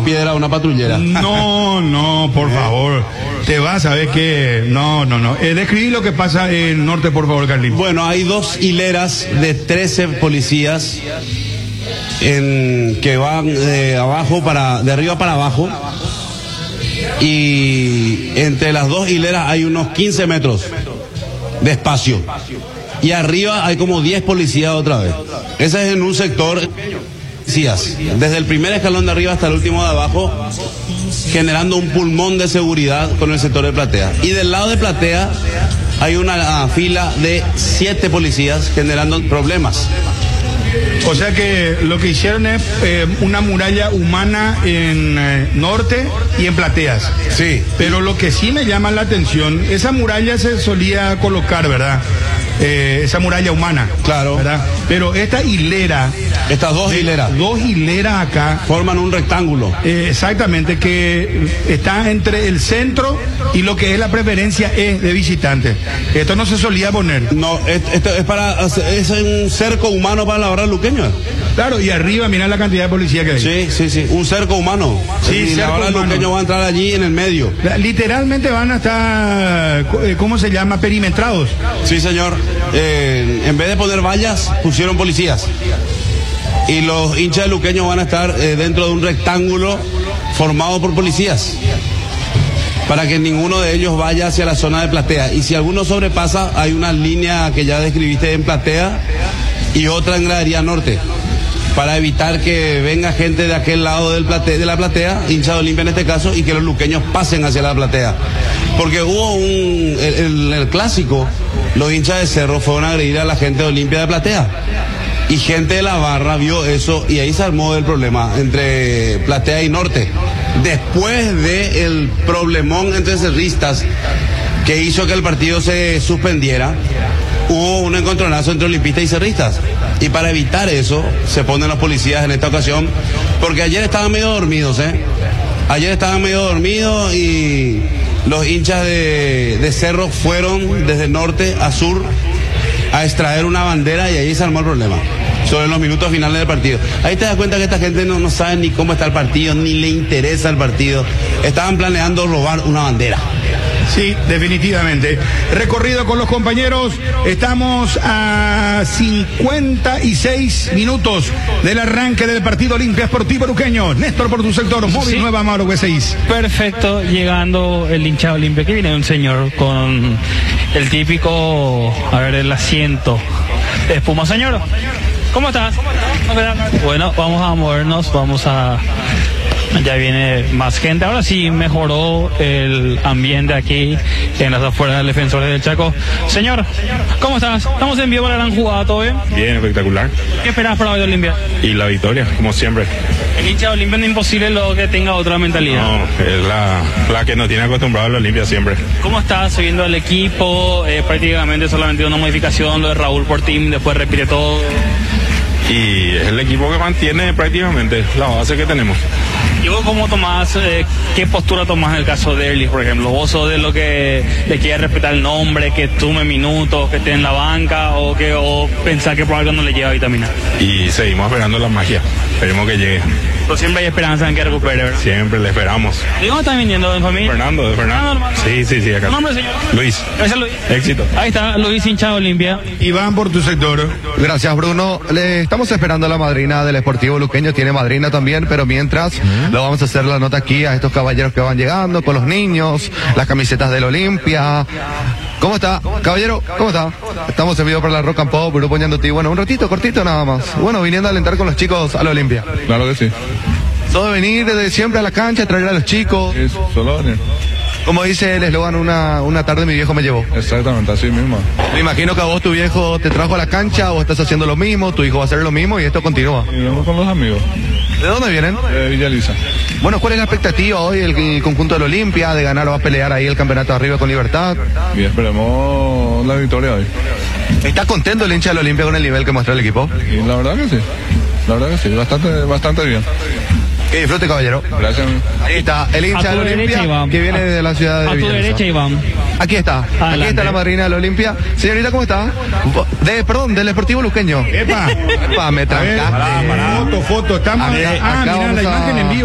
piedra a una patrullera. No, por favor. Te vas a ver que... No. Describí lo que pasa en norte, por favor, Carlín. Bueno, hay 2 hileras de 13 policías que van de arriba para abajo. Y entre las 2 hileras hay unos 15 metros de espacio. Y arriba hay como 10 policías otra vez. Ese es en un sector... Desde el primer escalón de arriba hasta el último de abajo, generando un pulmón de seguridad con el sector de platea. Y del lado de platea hay una fila de 7 policías generando problemas. O sea que lo que hicieron es una muralla humana en norte y en plateas. Sí. Pero lo que sí me llama la atención, esa muralla se solía colocar, ¿verdad? Esa muralla humana. Claro. ¿Verdad? Pero esta hilera... Estas 2 hileras. 2 hileras acá. Forman un rectángulo. Exactamente, que está entre el centro y lo que es la preferencia E de visitantes. Esto no se solía poner. No, esto es un cerco humano para la barra luqueña. Claro, y arriba mira la cantidad de policía que hay. Sí, un cerco humano. Sí, y la barra luqueña va a entrar allí en el medio. Literalmente van a estar, ¿cómo se llama? Perimetrados. Sí, señor. En vez de poner vallas, pusieron policías. Y los hinchas de Luqueño van a estar dentro de un rectángulo formado por policías, para que ninguno de ellos vaya hacia la zona de platea. Y si alguno sobrepasa, hay una línea que ya describiste en platea y otra en gradería norte, para evitar que venga gente de aquel lado de la platea, hincha de Olimpia en este caso, y que los luqueños pasen hacia la platea. Porque hubo el clásico, los hinchas de Cerro fueron a agredir a la gente de Olimpia de platea. Y gente de la barra vio eso y ahí se armó el problema entre platea y norte. Después del problemón entre cerristas que hizo que el partido se suspendiera, hubo un encontronazo entre olimpistas y cerristas. Y para evitar eso, se ponen los policías en esta ocasión, porque ayer estaban medio dormidos, Ayer estaban medio dormidos y los hinchas de Cerro fueron desde norte a sur a extraer una bandera y ahí se armó el problema. Sobre los minutos finales del partido. Ahí te das cuenta que esta gente no sabe ni cómo está el partido, ni le interesa el partido. Estaban planeando robar una bandera. Sí, definitivamente. Recorrido con los compañeros. Estamos a 56 minutos del arranque del partido Olimpia Sportivo Luqueño. Néstor, por tu sector, Móvil sí. Nueva Mauro G6. Perfecto, llegando el hincha de Olimpia, que viene un señor con el típico, el asiento de espuma. Señor, ¿cómo estás? Bueno, vamos a movernos, ya viene más gente. Ahora sí mejoró el ambiente aquí en las afueras del Defensores del Chaco. Señor, ¿cómo estás? Estamos en vivo para la gran jugada, ¿todo bien? Bien, espectacular. ¿Qué esperas para hoy de Olimpia? Y la victoria, como siempre. El hincha de Olimpia no es imposible lo que tenga otra mentalidad. No, es la que nos tiene acostumbrado a la Olimpia siempre. ¿Cómo estás viendo el equipo? Prácticamente solamente una modificación, lo de Raúl por team, después repite todo. Y es el equipo que mantiene prácticamente la base que tenemos. ¿Y vos cómo tomás, qué postura tomás en el caso de Erlich, por ejemplo? ¿Vos sos de lo que le quieres respetar el nombre, que sume minutos, que esté en la banca, o pensar que por algo no le lleva vitamina? Y seguimos esperando la magia, esperemos que llegue. Pero siempre hay esperanza en que recupere, ¿verdad? Siempre le esperamos. ¿De dónde están viniendo, en familia? De Fernando. Sí, acá. ¿Tu nombre, señor? Luis. Gracias, Luis. Éxito. Ahí está, Luis, hincha de Olimpia. Iván, por tu sector. Gracias, Bruno. Le estamos esperando a la madrina del Sportivo Luqueño, tiene madrina también, pero mientras lo vamos a hacer la nota aquí a estos caballeros que van llegando con los niños, las camisetas del Olimpia. ¿Cómo está, caballero? ¿Cómo está? Estamos en vivo para la Rock and Pop, Grupo Ñandutí. Bueno, un ratito, cortito nada más. Bueno, viniendo a alentar con los chicos a la Olimpia. Claro que sí. ¿Todo de venir desde siempre a la cancha, traer a los chicos? Sí, solo venir. Como dice el eslogan, una tarde mi viejo me llevó. Exactamente, así mismo. Me imagino que a vos tu viejo te trajo a la cancha, o estás haciendo lo mismo, tu hijo va a hacer lo mismo y esto continúa. Y vengo con los amigos. ¿De dónde vienen? De Villa Elisa. Bueno, ¿cuál es la expectativa hoy el conjunto del Olimpia de ganar o va a pelear ahí el campeonato de arriba con Libertad? Y esperemos la victoria hoy. ¿Está contento el hincha del Olimpia con el nivel que muestra el equipo? Y la verdad que sí, bastante bien. Que disfrute, caballero. Gracias. Ahí está, el hincha del Olimpia que viene de la ciudad de Villa. A tu derecha, Iván. Aquí está, Adelante. aquí está la madrina del Olimpia. Señorita, ¿cómo está? Del Deportivo Luqueño. ¡Epa! Me trancaste. Foto. Estamos... Acá mirá, la imagen en vivo.